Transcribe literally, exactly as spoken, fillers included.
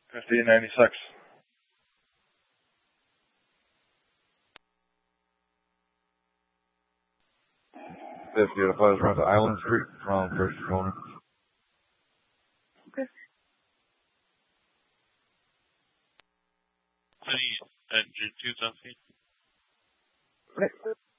fifteen ninety-six. fifty to Pleasant Run to Island Street from First Corner. Okay. City engine two seventeen. Okay.